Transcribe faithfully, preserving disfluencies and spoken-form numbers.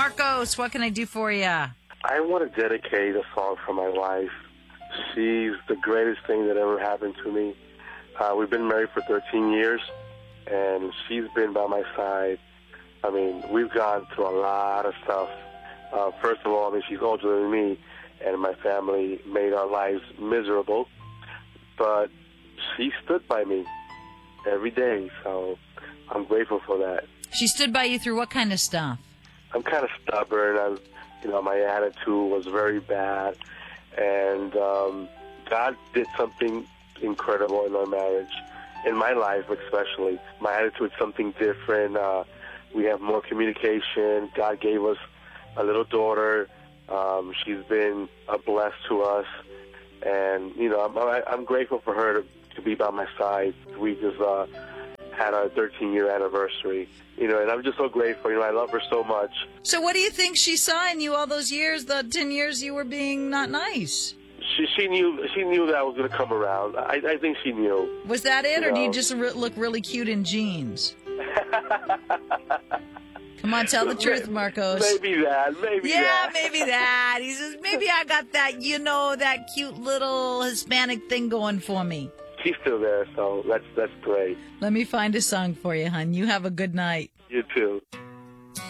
Marcos, what can I do for you? I want to dedicate a song for my wife. She's the greatest thing that ever happened to me. Uh, we've been married for thirteen years, and she's been by my side. I mean, we've gone through a lot of stuff. Uh, first of all, I mean, she's older than me, and my family made our lives miserable. But she stood by me every day, so I'm grateful for that. She stood by you through what kind of stuff? I'm kind of stubborn. I'm, you know, my attitude was very bad, and um, God did something incredible in our marriage, in my life especially. My attitude is something different. Uh, we have more communication. God gave us a little daughter. Um, she's been a bless to us, and you know, I'm, I'm grateful for her to, to be by my side. We just uh, had our thirteen-year anniversary, you know, and I'm just so grateful. You know, I love her so much. So what do you think she saw in you all those years, the ten years you were being not nice? She she knew she knew that I was going to come around. I, I think she knew. Was that it, you or know? do you just re- look really cute in jeans? Come on, tell the truth, Marcos. Maybe that, maybe yeah, that. maybe that. He says, maybe I got that, you know, that cute little Hispanic thing going for me. She's still there, so that's that's great. Let me find a song for you, hon. You have a good night. You too.